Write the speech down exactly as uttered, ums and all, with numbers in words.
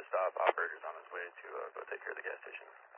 stop. Operator's on his way to uh, go take care of the gas station.